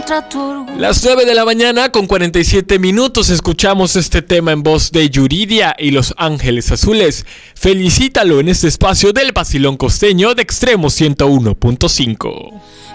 contra tu orgullo. Las 9 de la mañana con 47 minutos escuchamos este tema en voz de Yuridia y Los Ángeles Azules. Felicítalo en este espacio del Vacilón Costeño de Extremo 101.5.